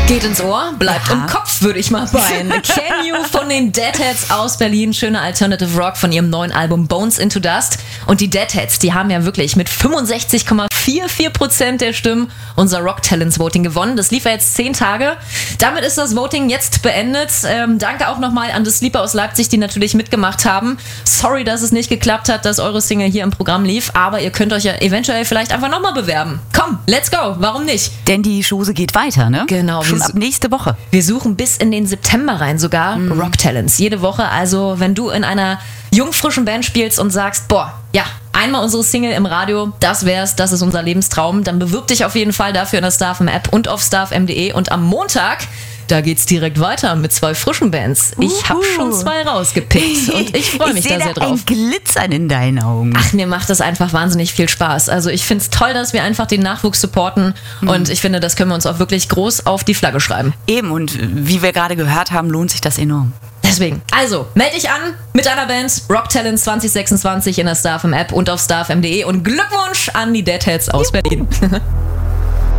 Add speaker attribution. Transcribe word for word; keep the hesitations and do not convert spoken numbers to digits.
Speaker 1: Geht ins Ohr, bleibt
Speaker 2: Ja.
Speaker 1: im Kopf, würde ich mal meinen. Can You von den Deadheads aus Berlin. Schöner Alternative Rock von ihrem neuen Album Bones into Dust. Und die Deadheads, die haben ja wirklich mit fünfundsechzig Komma vierundvierzig Prozent der Stimmen unser Rock Talents Voting gewonnen. Das lief ja jetzt zehn Tage. Damit ist das Voting jetzt beendet. Ähm, danke auch nochmal an The Sleeper aus Leipzig, die natürlich mitgemacht haben. Sorry, dass es nicht geklappt hat, dass eure Single hier im Programm lief. Aber ihr könnt euch ja eventuell vielleicht einfach nochmal bewerben. Komm, let's go. Warum nicht?
Speaker 2: Denn die Chose geht weiter, ne?
Speaker 1: Genau.
Speaker 2: Schon
Speaker 1: wir
Speaker 2: ab nächste Woche.
Speaker 1: Wir suchen bis in den September rein sogar mhm. Rock Talents. Jede Woche. Also wenn du in einer jungfrischen Band spielst und sagst, boah, ja, einmal unsere Single im Radio, das wär's, das ist unser Lebenstraum, dann bewirb dich auf jeden Fall dafür in der StarFM-App und auf starfm punkt de. Und am Montag, da geht's direkt weiter mit zwei frischen Bands. Ich
Speaker 2: Uhu.
Speaker 1: habe schon zwei rausgepickt und ich freue mich
Speaker 2: ich
Speaker 1: da sehr
Speaker 2: da
Speaker 1: drauf.
Speaker 2: ein Glitzern in deinen Augen.
Speaker 1: Ach, mir macht das einfach wahnsinnig viel Spaß. Also ich finde es toll, dass wir einfach den Nachwuchs supporten mhm. und ich finde, das können wir uns auch wirklich groß auf die Flagge schreiben.
Speaker 2: Eben, und wie wir gerade gehört haben, lohnt sich das enorm.
Speaker 1: Deswegen, also, melde dich an mit deiner Band Rock Talents zwanzig sechsundzwanzig in der StarFM-App und auf starfm punkt de und Glückwunsch an die Deadheads aus Berlin.